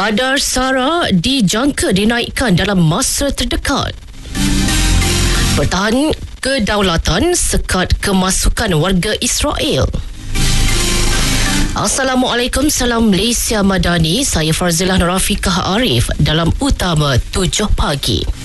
Kadar SARA dijangka dinaikkan dalam masa terdekat. Pertahan kedaulatan sekat kemasukan warga Israel. Assalamualaikum, salam Malaysia Madani. Saya Farzilah Rafiqah Arif dalam Utama 7 Pagi.